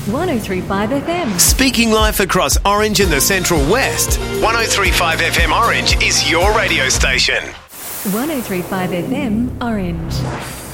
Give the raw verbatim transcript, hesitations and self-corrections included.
one oh three point five F M. Speaking life across Orange and the Central West. one oh three point five F M Orange is your radio station. one oh three point five F M Orange.